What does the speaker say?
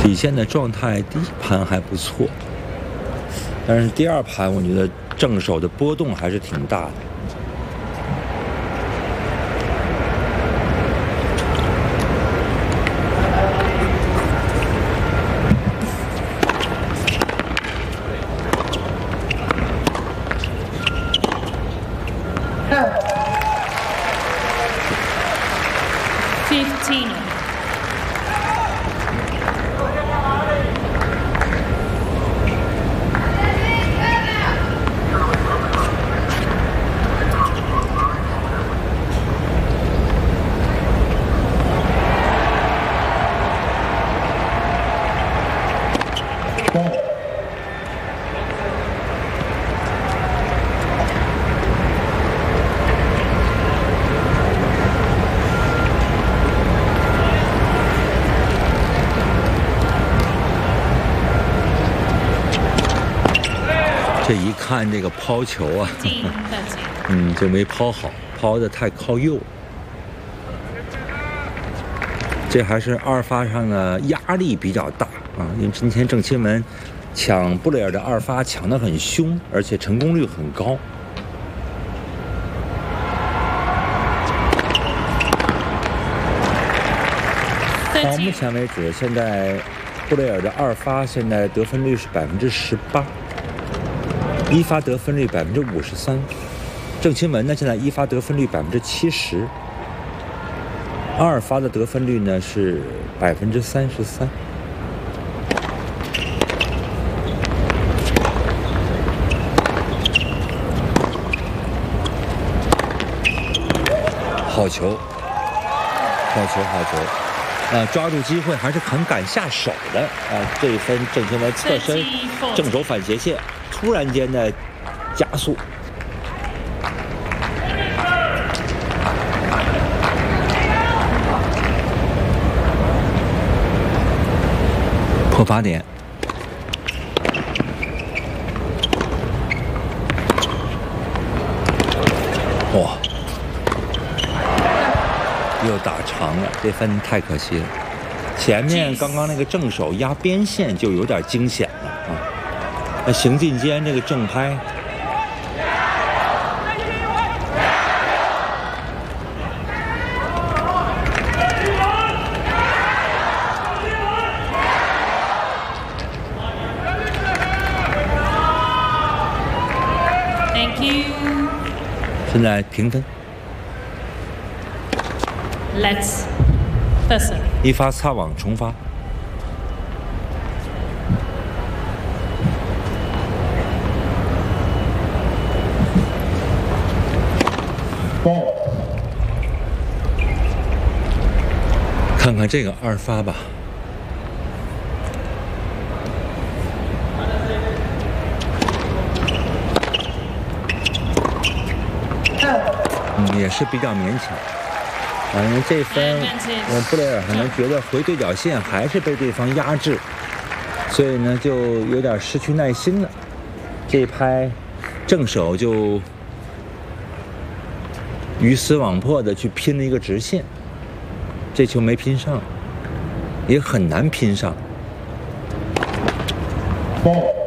体现的状态，第一盘还不错，但是第二盘我觉得正手的波动还是挺大的。 15. Ball. 这一看这个抛球啊，就没抛好，抛的太靠右。这还是二发上的压力比较大啊，因为今天郑钦文抢布雷尔的二发抢得很凶，而且成功率很高。到目前为止，现在布雷尔的二发现在得分率是18%。一发得分率53%，郑钦文呢现在一发得分率70%，二发的得分率呢是33%。好球，好球，好球！抓住机会还是很敢下手的啊！这一分郑钦文侧身正手反斜线。突然间的加速，破8点。哇，又打长了，这分太可惜了。前面刚刚那个正手压边线就有点惊险了啊。那行进间这个正拍，现在平分。 Let's pass. 一发擦网重发。看看这个二发吧，也是比较勉强。反正这分，布雷尔可能觉得回对角线还是被对方压制，所以呢就有点失去耐心了。这一拍正手就鱼死网破的去拼了一个直线。这球没拼上，也很难拼上。 ball。